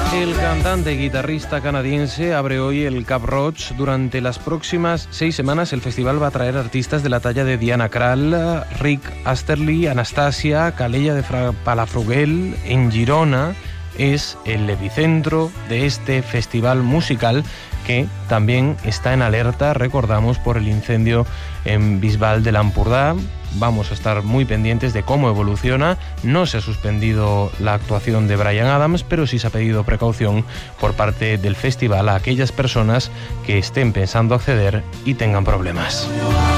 El cantante y guitarrista canadiense abre hoy el Cap Roig. Durante las próximas 6 semanas el festival va a traer artistas de la talla de Diana Krall, Rick Astley, Anastasia, Calella de Palafrugell. En Girona es el epicentro de este festival musical que también está en alerta, recordamos, por el incendio en Bisbal de l'Empordà. Vamos a estar muy pendientes de cómo evoluciona. No se ha suspendido la actuación de Bryan Adams, pero sí se ha pedido precaución por parte del festival a aquellas personas que estén pensando acceder y tengan problemas.